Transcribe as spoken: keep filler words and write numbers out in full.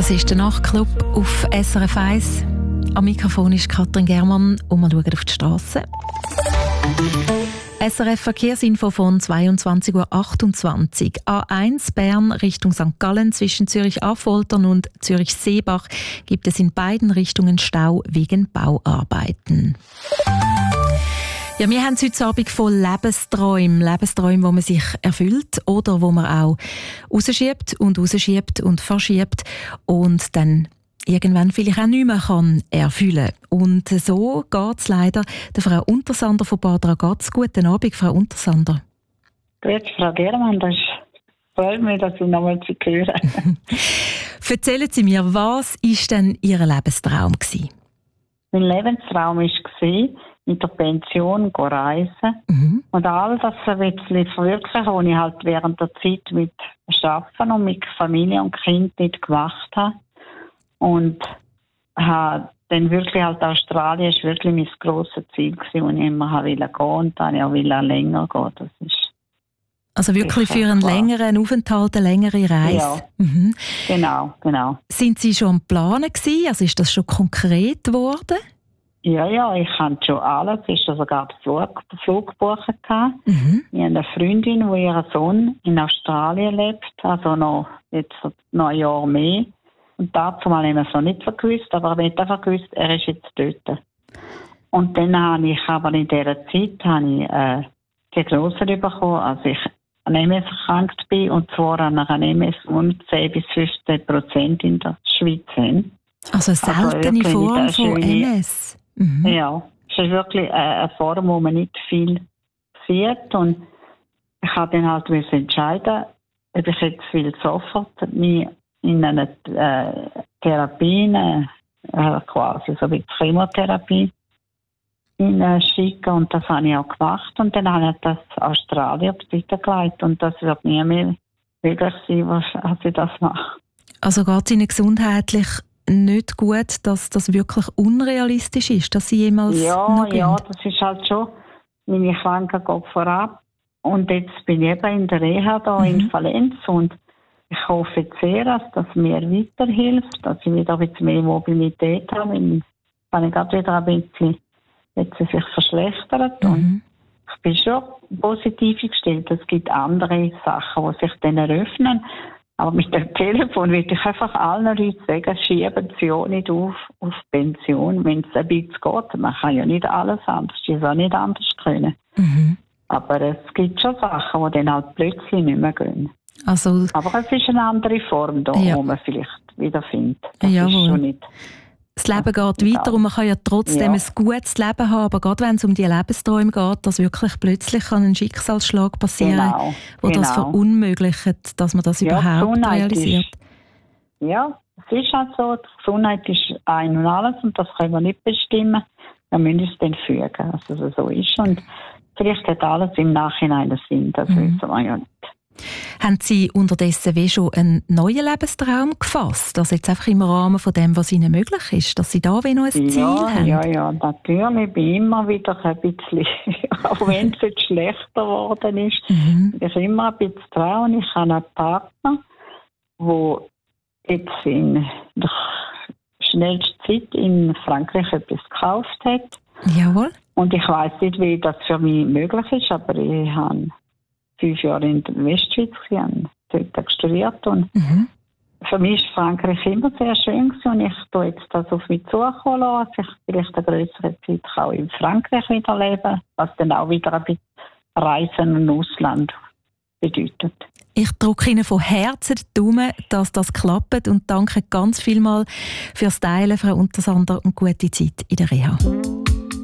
Das ist der Nachtclub auf S R F eins. Am Mikrofon ist Katrin Germann und wir schauen auf die Strasse. S R F Verkehrsinfo von zweiundzwanzig Uhr achtundzwanzig. A eins Bern Richtung Sankt Gallen zwischen Zürich-Affoltern und Zürich-Seebach gibt es in beiden Richtungen Stau wegen Bauarbeiten. Ja, wir haben es heute Abend von Lebensträumen. Lebensträumen, die man sich erfüllt oder wo man auch rausschiebt und rausschiebt und verschiebt und dann irgendwann vielleicht auch nicht mehr kann erfüllen. Und so geht es leider der Frau Untersander von Bad Ragaz. Guten Abend, Frau Untersander. Grüezi, Frau Germann, das freut mich, dass ich nochmal zu hören. Erzählen Sie mir, was war denn Ihr Lebenstraum gewesen? Mein Lebenstraum war, mit der Pension zu reisen. Mhm. Und all das ein bisschen verwirklichen, was ich halt während der Zeit mit Arbeiten und mit Familie und Kind nicht gemacht habe. Und habe dann wirklich halt Australien ist wirklich mein grosses Ziel gewesen, wo ich immer wollte gehen und dann auch länger gehen. Das ist also wirklich für einen klar. längeren Aufenthalt, eine längere Reise? Ja, mhm. genau, genau. Sind Sie schon am Planen gewesen? Also ist das schon konkret geworden? Ja, ja, ich hatte schon alles. Ich hatte sogar den Flug, den Flug gebucht. Mhm. Ich habe eine Freundin, die ihren Sohn in Australien lebt, also noch, jetzt noch ein Jahr mehr. Und dazu mal haben wir es noch nicht gewusst, aber ich habe einfach gewusst, er ist jetzt dort. Und dann habe ich aber in dieser Zeit habe ich, äh, Diagnose bekommen, als ich an M S erkrankt bin, und zwar an einer M S und zehn bis fünfzehn Prozent in der Schweiz haben. Also eine seltene also Form von schöne, M S? Mhm. Ja, es ist wirklich eine Form, wo man nicht viel sieht. Und ich habe dann halt entscheiden, ob ich jetzt will sofort mich in eine äh, Therapie, äh, quasi so wie Chemotherapie, schicken. Und das habe ich auch gemacht. Und dann habe ich das Australien auf die Seite gelegt. Und das wird nie mehr möglich sein, was, als ich das mache. Also geht es Ihnen gesundheitlich nicht gut, dass das wirklich unrealistisch ist, dass Sie jemals ja, noch gehen? Ja, das ist halt schon, meine Krankheit geht vorab. Und jetzt bin ich eben in der Reha da mhm. in Valenz und ich hoffe sehr, dass das mir weiterhilft, dass ich wieder ein bisschen mehr Mobilität habe. Weil ich gerade wieder ein bisschen jetzt sich verschlechtert. Mhm. Und ich bin schon positiv gestellt. Es gibt andere Sachen, die sich dann eröffnen. Aber mit dem Telefon will ich einfach allen Leuten sagen, schieben Sie auch nicht auf, auf Pension, wenn es ein bisschen geht. Man kann ja nicht alles anders, es auch nicht anders können. Mhm. Aber es gibt schon Sachen, die dann halt plötzlich nicht mehr gehen. Also, aber es ist eine andere Form da, ja. wo man vielleicht wieder findet. Das Jawohl. ist schon nicht. Das Leben geht weiter und man kann ja trotzdem ja. ein gutes Leben haben, aber gerade wenn es um die Lebensträume geht, dass wirklich plötzlich kann ein Schicksalsschlag passieren, genau. wo genau. das verunmöglicht, dass man das ja, überhaupt realisiert. Ist, ja, es ist halt so, die Gesundheit ist ein und alles und das können wir nicht bestimmen. Wir müssen es dann fügen, dass es so ist. Und vielleicht hat alles im Nachhinein einen Sinn, das mhm. wissen wir ja nicht. Haben Sie unterdessen wie schon einen neuen Lebenstraum gefasst? Also jetzt einfach im Rahmen von dem, was Ihnen möglich ist, dass Sie da wie noch ein Ziel ja, haben? Ja, ja, natürlich. Ich bin immer wieder ein bisschen, auch wenn es jetzt schlechter geworden ist, mhm. ich bin immer ein bisschen dran. Und ich habe einen Partner, der jetzt in der schnellsten Zeit in Frankreich etwas gekauft hat. Jawohl. Und ich weiss nicht, wie das für mich möglich ist, aber ich habe fünf Jahre in der Westschweiz gesehen, dort studiert und mhm. für mich war Frankreich immer sehr schön gewesen und ich tue jetzt das auf mich zukommen lassen, dass ich vielleicht eine größere Zeit auch in Frankreich wieder leben, was dann auch wieder ein bisschen Reisen im Ausland bedeutet. Ich drücke Ihnen von Herzen die Daumen, dass das klappt und danke ganz vielmals fürs Teilen, Frau Untersander, und gute Zeit in der Reha.